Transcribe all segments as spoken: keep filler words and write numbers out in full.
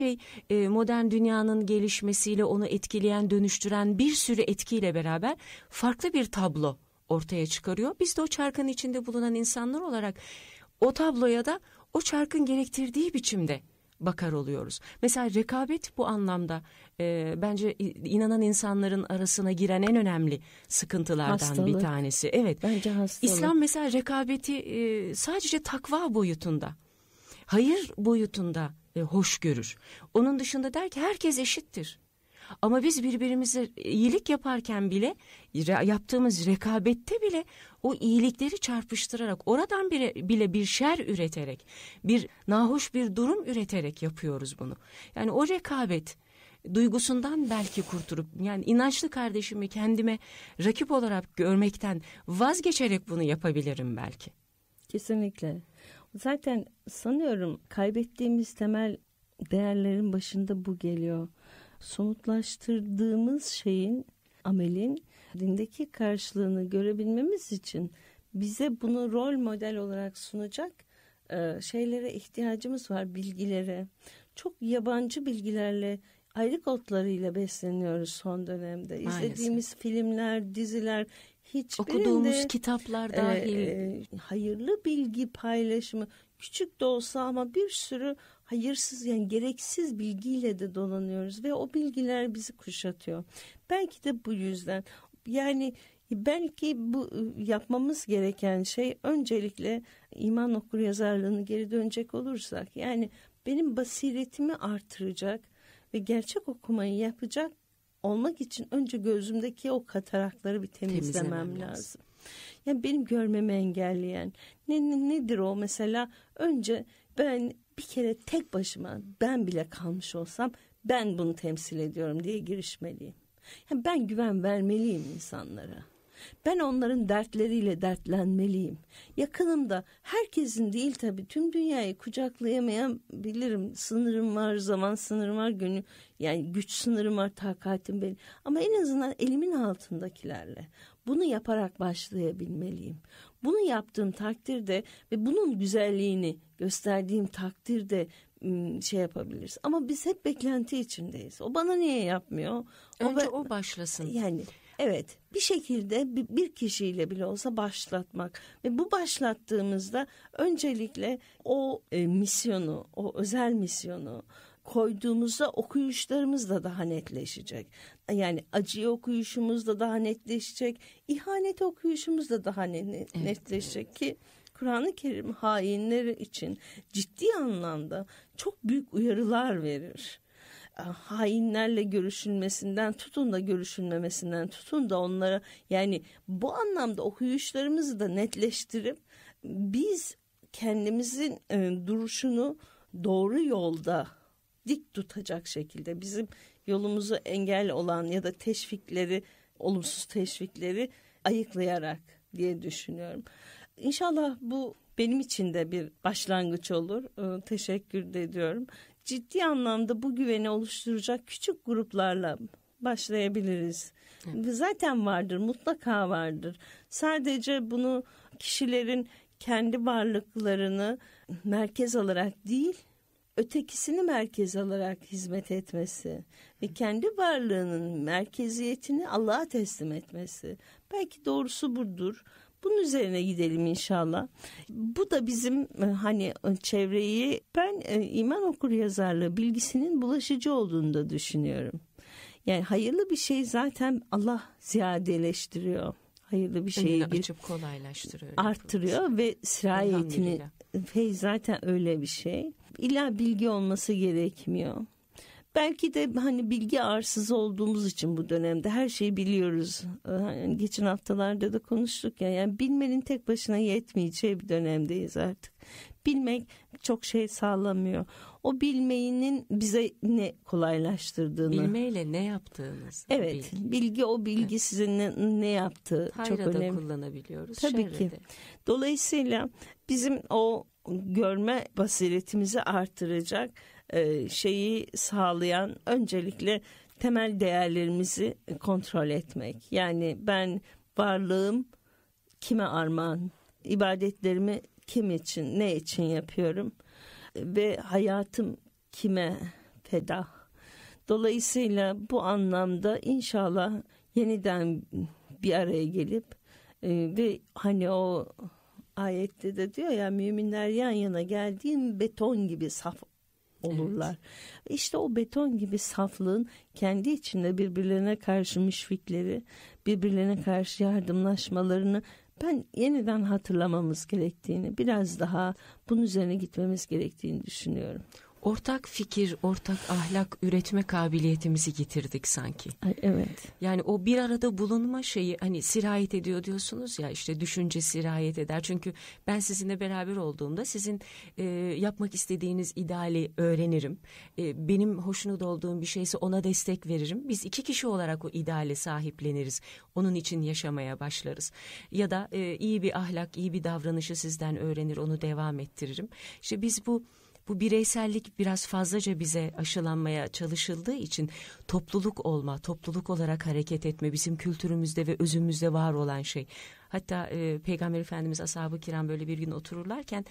Şey, modern dünyanın gelişmesiyle onu etkileyen, dönüştüren bir sürü etkiyle beraber farklı bir tablo ortaya çıkarıyor. Biz de o çarkın içinde bulunan insanlar olarak o tabloya da o çarkın gerektirdiği biçimde bakar oluyoruz. Mesela rekabet bu anlamda e, bence inanan insanların arasına giren en önemli sıkıntılardan hastalık. Bir tanesi. Evet. Bence hastalık. İslam mesela rekabeti e, sadece takva boyutunda, hayır boyutunda e, hoş görür. Onun dışında der ki herkes eşittir. Ama biz birbirimize iyilik yaparken bile, yaptığımız rekabette bile o iyilikleri çarpıştırarak, oradan bile, bile bir şer üreterek, bir nahoş bir durum üreterek yapıyoruz bunu. Yani o rekabet duygusundan belki kurtulup, yani inançlı kardeşimi kendime rakip olarak görmekten vazgeçerek bunu yapabilirim belki. Kesinlikle. Zaten sanıyorum kaybettiğimiz temel değerlerin başında bu geliyor. Somutlaştırdığımız şeyin, amelin dindeki karşılığını görebilmemiz için bize bunu rol model olarak sunacak e, şeylere ihtiyacımız var, bilgilere. Çok yabancı bilgilerle, ayrık otlarıyla besleniyoruz son dönemde. Maalesef. İzlediğimiz filmler, diziler, hiçbirinde okuduğumuz kitaplar dahil e, e, hayırlı bilgi paylaşımı, küçük de olsa ama bir sürü hayırsız, yani gereksiz bilgiyle de dolanıyoruz ve o bilgiler bizi kuşatıyor. Belki de bu yüzden, yani belki bu yapmamız gereken şey öncelikle iman okuryazarlığını geri dönecek olursak, yani benim basiretimi artıracak ve gerçek okumayı yapacak olmak için önce gözümdeki o katarakları bir temizlemem, temizlemem lazım. lazım. Yani benim görmemi engelleyen ne, ne, nedir o mesela? Önce ben bir kere tek başıma, ben bile kalmış olsam ben bunu temsil ediyorum diye girişmeliyim. Yani ben güven vermeliyim insanlara. Ben onların dertleriyle dertlenmeliyim. Yakınımda, herkesin değil tabii, tüm dünyayı kucaklayamayabilirim. Sınırım var, zaman sınırım var, gönül, yani güç sınırım var, takatim benim. Ama en azından elimin altındakilerle bunu yaparak başlayabilmeliyim. Bunu yaptığım takdirde ve bunun güzelliğini gösterdiğim takdirde şey yapabiliriz. Ama biz hep beklenti içindeyiz. O bana niye yapmıyor? Önce o, o başlasın. Yani evet, bir şekilde bir kişiyle bile olsa başlatmak ve bu başlattığımızda öncelikle o e, misyonu, o özel misyonu koyduğumuzda okuyuşlarımız da daha netleşecek. Yani acıyı okuyuşumuz da daha netleşecek, ihanet okuyuşumuz da daha net, netleşecek evet. Ki Kur'an-ı Kerim hainleri için ciddi anlamda çok büyük uyarılar verir. Hainlerle görüşülmesinden tutun da görüşülmemesinden tutun da onlara, yani bu anlamda okuyuşlarımızı da netleştirip biz kendimizin e, duruşunu doğru yolda dik tutacak şekilde bizim yolumuzu engel olan ya da teşvikleri, olumsuz teşvikleri ayıklayarak diye düşünüyorum. İnşallah bu benim için de bir başlangıç olur. Ee, teşekkür ediyorum. Ciddi anlamda bu güveni oluşturacak küçük gruplarla başlayabiliriz. Evet. Zaten vardır, mutlaka vardır. Sadece bunu kişilerin kendi varlıklarını merkez alarak değil, ötekisini merkez alarak hizmet etmesi ve kendi varlığının merkeziyetini Allah'a teslim etmesi. Belki doğrusu budur. Bunun üzerine gidelim inşallah. Bu da bizim hani çevreyi, ben iman okuryazarlığı bilgisinin bulaşıcı olduğunu da düşünüyorum. Yani hayırlı bir şey zaten Allah ziyadeleştiriyor. Hayırlı bir şeyi bir açıp kolaylaştırıyor. Arttırıyor ve sirayetini, feyz zaten öyle bir şey. İlla bilgi olması gerekmiyor. Belki de hani bilgi arsız olduğumuz için bu dönemde her şeyi biliyoruz. Yani geçen haftalarda da konuştuk ya. Yani bilmenin tek başına yetmeyeceği bir dönemdeyiz artık. Bilmek çok şey sağlamıyor. O bilmenin bize ne kolaylaştırdığını. Bilmeyle ne yaptığınız. Evet, bilgi, bilgi o bilgi evet. Size ne, ne yaptığı Hayra çok önemli. Hayra da kullanabiliyoruz. Tabii ki. Dolayısıyla bizim o görme basiretimizi artıracak şeyi sağlayan öncelikle temel değerlerimizi kontrol etmek. Yani ben varlığım kime armağan, ibadetlerimi kim için, ne için yapıyorum ve hayatım kime feda. Dolayısıyla bu anlamda inşallah yeniden bir araya gelip e, ve hani o ayette de diyor ya, müminler yan yana geldiğin beton gibi saf olurlar. Evet. İşte o beton gibi saflığın kendi içinde birbirlerine karşı müşfikleri, birbirlerine karşı yardımlaşmalarını ben yeniden hatırlamamız gerektiğini, biraz daha bunun üzerine gitmemiz gerektiğini düşünüyorum. Ortak fikir, ortak ahlak üretme kabiliyetimizi getirdik sanki. Ay, evet. Yani o bir arada bulunma şeyi, hani sirayet ediyor diyorsunuz ya, işte düşünce sirayet eder. Çünkü ben sizinle beraber olduğumda sizin e, yapmak istediğiniz ideali öğrenirim. E, benim hoşnut olduğum bir şeyse ona destek veririm. Biz iki kişi olarak o ideale sahipleniriz. Onun için yaşamaya başlarız. Ya da e, iyi bir ahlak, iyi bir davranışı sizden öğrenir, onu devam ettiririm. İşte biz bu Bu bireysellik biraz fazlaca bize aşılanmaya çalışıldığı için topluluk olma, topluluk olarak hareket etme bizim kültürümüzde ve özümüzde var olan şey. Hatta e, Peygamber Efendimiz, ashab-ı kiram böyle bir gün otururlarken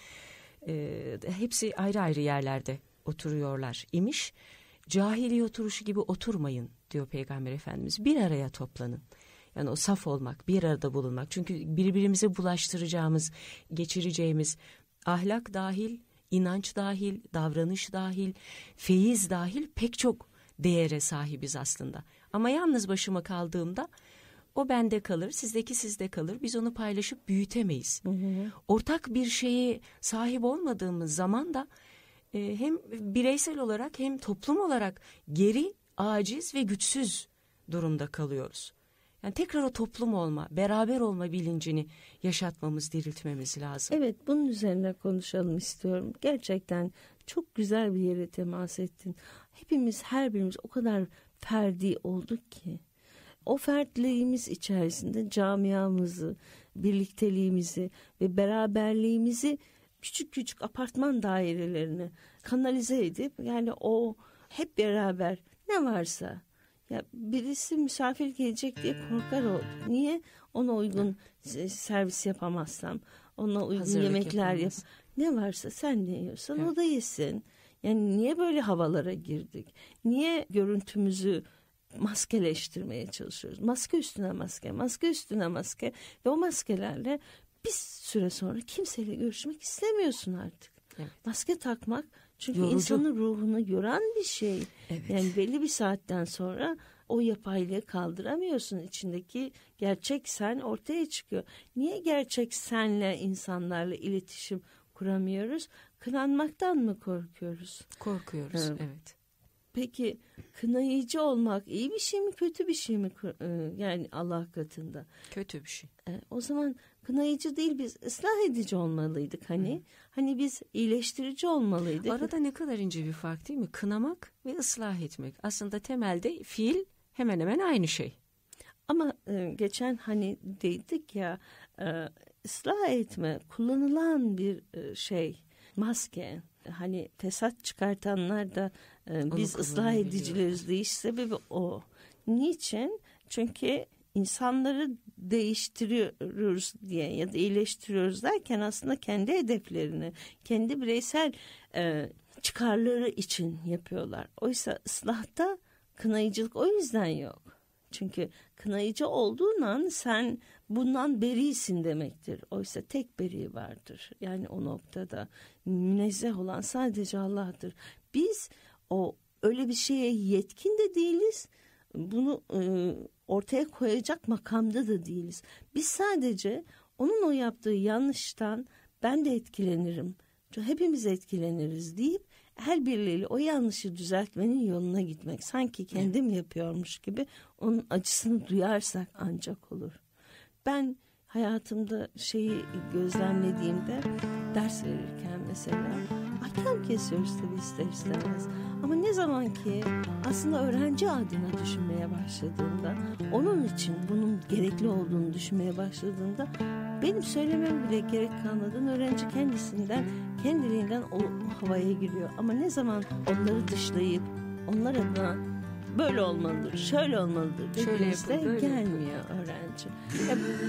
e, hepsi ayrı ayrı yerlerde oturuyorlar imiş. Cahiliye oturuşu gibi oturmayın diyor Peygamber Efendimiz. Bir araya toplanın. Yani o saf olmak, bir arada bulunmak. Çünkü birbirimize bulaştıracağımız, geçireceğimiz ahlak dahil, İnanç dahil, davranış dahil, feyiz dahil pek çok değere sahibiz aslında. Ama yalnız başıma kaldığımda o bende kalır, sizdeki sizde kalır. Biz onu paylaşıp büyütemeyiz. Hı hı. Ortak bir şeye sahip olmadığımız zaman da e, hem bireysel olarak hem toplum olarak geri, aciz ve güçsüz durumda kalıyoruz. Yani tekrar o toplum olma, beraber olma bilincini yaşatmamız, diriltmemiz lazım. Evet, bunun üzerine konuşalım istiyorum. Gerçekten çok güzel bir yere temas ettin. Hepimiz, her birimiz o kadar ferdi olduk ki. O fertliğimiz içerisinde camiamızı, birlikteliğimizi ve beraberliğimizi küçük küçük apartman dairelerine kanalize edip, yani o hep beraber ne varsa... Ya birisi misafir gelecek diye korkar olduk. Niye? Ona uygun servis yapamazsam, ona uygun Hazırlık yemekler yap. Ne varsa sen ne yiyorsan evet. O da yesin. Yani niye böyle havalara girdik? Niye görüntümüzü maskeleştirmeye çalışıyoruz? Maske üstüne maske, maske üstüne maske ve o maskelerle bir süre sonra kimseyle görüşmek istemiyorsun artık. Evet. Maske takmak çünkü yorucu. İnsanın ruhunu yoran bir şey. Evet. Yani belli bir saatten sonra o yapaylığı kaldıramıyorsun. İçindeki gerçek sen ortaya çıkıyor. Niye gerçek senle insanlarla iletişim kuramıyoruz? Kınanmaktan mı korkuyoruz? Korkuyoruz, evet. evet. Peki kınayıcı olmak iyi bir şey mi, kötü bir şey mi? Yani Allah katında. Kötü bir şey. O zaman kınayıcı değil, biz ıslah edici olmalıydık hani. Hı. Hani biz iyileştirici olmalıydık. Arada ne kadar ince bir fark değil mi? Kınamak ve ıslah etmek. Aslında temelde fiil hemen hemen aynı şey. Ama e, geçen hani dedik ya, e, ıslah etme kullanılan bir e, şey, maske. Hani fesat çıkartanlar da e, biz ıslah edicileriz deyiş sebebi o. Niçin? Çünkü insanları değiştiriyoruz diye ya da iyileştiriyoruz derken aslında kendi hedeflerini, kendi bireysel e, çıkarları için yapıyorlar. Oysa ıslahta kınayıcılık o yüzden yok. Çünkü kınayıcı olduğun an sen bundan berisin demektir. Oysa tek beri vardır. Yani o noktada münezzeh olan sadece Allah'tır. Biz o öyle bir şeye yetkin de değiliz. Bunu e, ortaya koyacak makamda da değiliz. Biz sadece onun o yaptığı yanlıştan ben de etkilenirim, hepimiz etkileniriz deyip el birliğiyle o yanlışı düzeltmenin yoluna gitmek. Sanki kendim yapıyormuş gibi onun acısını duyarsak ancak olur. Ben hayatımda şeyi gözlemlediğimde, ders verirken mesela ahkam kesiyoruz tabii ister istemez. Ama ne zaman ki aslında öğrenci adına düşünmeye başladığımda, onun için bunun gerekli olduğunu düşünmeye başladığımda benim söylemem bile gerek kalmadan öğrenci kendisinden, kendiliğinden o havaya giriyor. Ama ne zaman onları dışlayıp onlar adına böyle olmalıdır, şöyle olmalıdır dediğimizde gelmiyor öğrenci. Ya